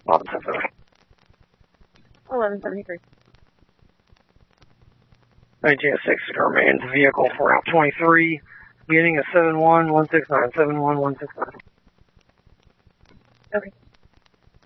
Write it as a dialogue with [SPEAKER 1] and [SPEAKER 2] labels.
[SPEAKER 1] 1173.
[SPEAKER 2] 1173.
[SPEAKER 1] 1906 remains vehicle for Route 23, beginning of 71169, 71169.
[SPEAKER 2] Okay.